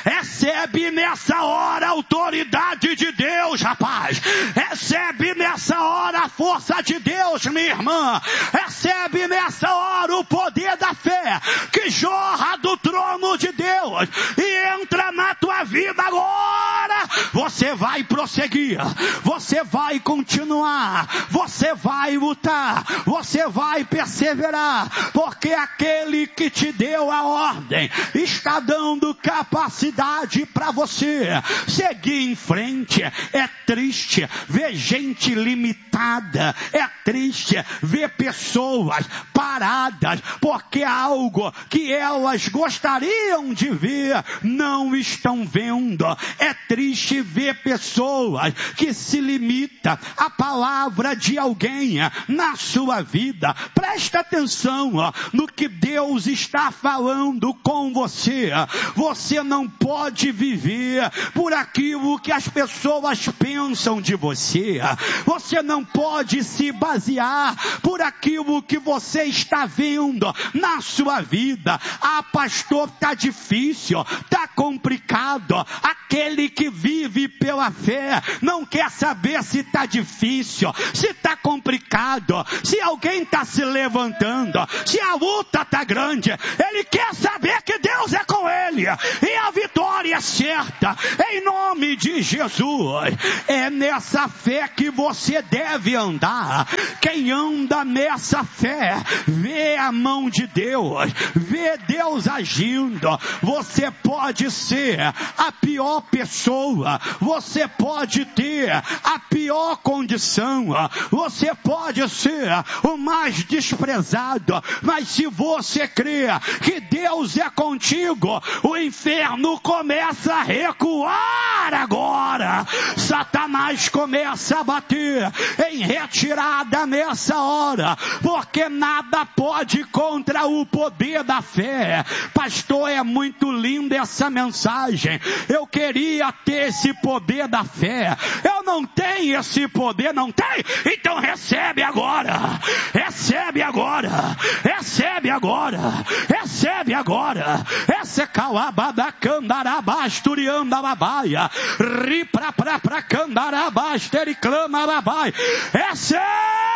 Speaker 10: Recebe nessa hora a autoridade de Deus, rapaz. Recebe nessa hora a força de Deus, minha irmã. Recebe nessa hora o poder da fé que jorra do trono de Deus e entra na tua vida agora. Você vai prosseguir, você vai continuar, você vai lutar, você vai perseverar, porque aquele que te deu a ordem está dando capacidade para você seguir em frente. É triste ver gente limitada, é triste ver pessoas paradas porque algo que elas gostariam de ver não estão vendo. É triste ver pessoas que se limitam à palavra de alguém na sua vida. Presta atenção ó, no que Deus está falando com você. Você não pode viver por aquilo que as pessoas pensam de você. Você não pode se basear por aquilo que você está vendo na sua vida. Ah, pastor, tá difícil, tá complicado. Aquele que vive pela fé não quer saber se tá difícil, se tá complicado, se alguém tá se levantando, se a luta tá grande. Ele quer saber que Deus é com ele e a vitória é certa em nome de Jesus. É nessa fé que você deve andar. Quem anda nessa fé vê a mão de Deus, vê Deus agindo. Você pode ser a pior pessoa, você pode ter a pior condição, você pode ser o mais desprezado, mas se você crê que Deus é contigo, o inferno começa a recuar agora. Satanás começa a bater em retirada nessa hora, porque nada pode contra o poder da fé. Pastor, é muito linda essa mensagem. Eu queria ter esse poder da fé. Eu não tenho esse poder, não tem? Então recebe agora. Recebe agora. Recebe agora. Recebe agora. Essa é calabada candarabasturianda babaia. Ri pra pra pra candarabasteriklama babai. Recebe!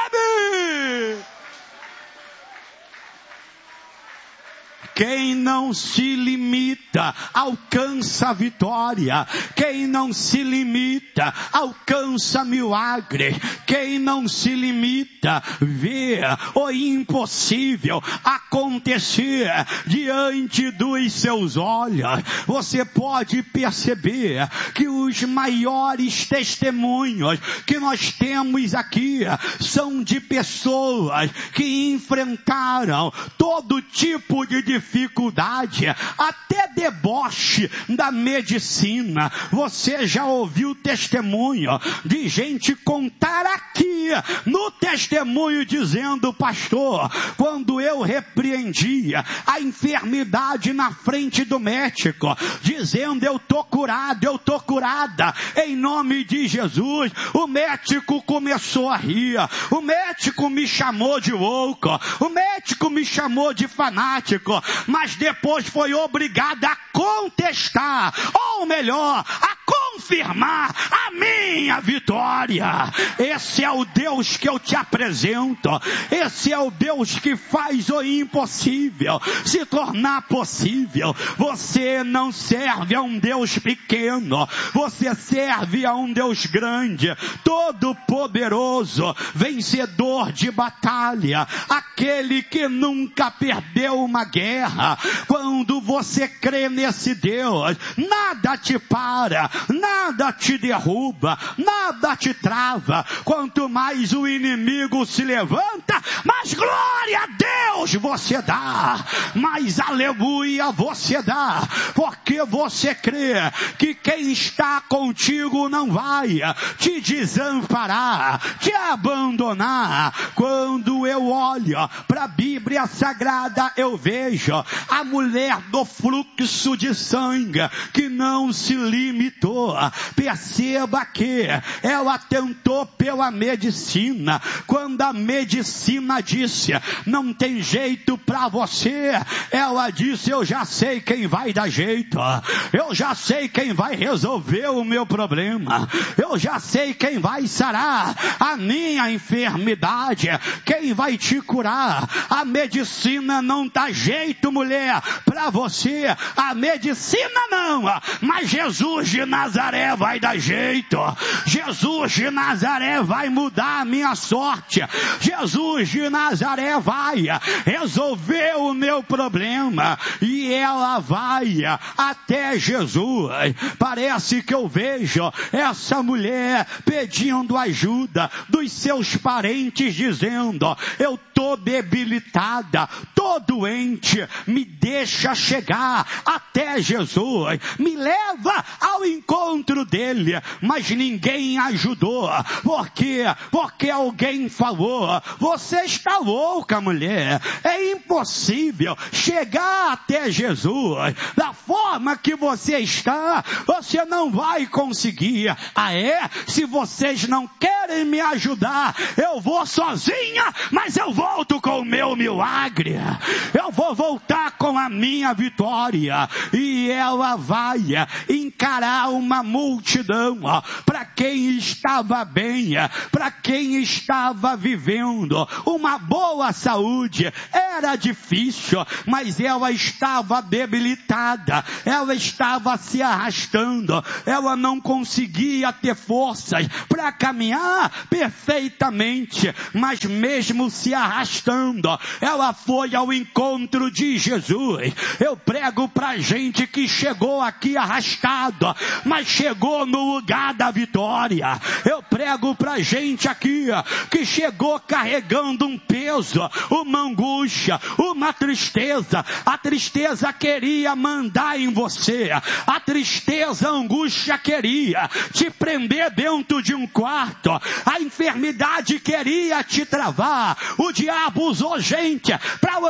Speaker 10: Quem não se limita, alcança a vitória. Quem não se limita, alcança milagre. Quem não se limita, vê o impossível acontecer diante dos seus olhos. Você pode perceber que os maiores testemunhos que nós temos aqui são de pessoas que enfrentaram todo tipo de dificuldade. dificuldade, até deboche da medicina. Você já ouviu testemunho de gente contar aqui no testemunho dizendo: pastor, quando eu repreendia a enfermidade na frente do médico, dizendo eu tô curado, eu tô curada, em nome de Jesus, o médico começou a rir, o médico me chamou de louco, o médico me chamou de fanático, mas depois foi obrigado a contestar, ou melhor, a confirmar confirmar a minha vitória. Esse é o Deus que eu te apresento. Esse é o Deus que faz o impossível se tornar possível. Você não serve a um Deus pequeno, você serve a um Deus grande, todo poderoso, vencedor de batalha, aquele que nunca perdeu uma guerra. Quando você crê nesse Deus, nada te para, nada te derruba, nada te trava. Quanto mais o inimigo se levanta, mais glória a Deus você dá, mais aleluia você dá, porque você crê que quem está contigo não vai te desamparar, te abandonar. Quando eu olho para a Bíblia Sagrada, eu vejo a mulher do fluxo de sangue que não se limitou. Perceba que ela tentou pela medicina. Quando a medicina disse, não tem jeito para você, ela disse, eu já sei quem vai dar jeito. Eu já sei quem vai resolver o meu problema. Eu já sei quem vai sarar a minha enfermidade. Quem vai te curar. A medicina não dá jeito, mulher, para você. A medicina não, mas Jesus de Nazaré vai dar jeito. Jesus de Nazaré vai mudar a minha sorte. Jesus de Nazaré vai resolver o meu problema. E ela vai até Jesus. Parece que eu vejo essa mulher pedindo ajuda dos seus parentes, dizendo, eu tô debilitada, tô doente, me deixa chegar até Jesus, me leva ao encontro dele. Mas ninguém ajudou. Por quê? Porque alguém falou, você está louca, mulher, é impossível chegar até Jesus da forma que você está, você não vai conseguir. Ah é? Se vocês não querem me ajudar, eu vou sozinha, mas eu volto com o meu milagre, eu vou voltar com a minha vitória. E ela vai encarar uma multidão, para quem estava bem, para quem estava vivendo uma boa saúde. Era difícil, mas ela estava debilitada, ela estava se arrastando, ela não conseguia ter forças para caminhar perfeitamente, mas mesmo se arrastando, ela foi ao encontro de Jesus. Eu prego pra gente que chegou aqui arrastado, mas chegou no lugar da vitória. Eu prego pra gente aqui que chegou carregando um peso, uma angústia, uma tristeza. A tristeza queria mandar em você, a tristeza, a angústia queria te prender dentro de um quarto, a enfermidade queria te travar. O diabo usou gente para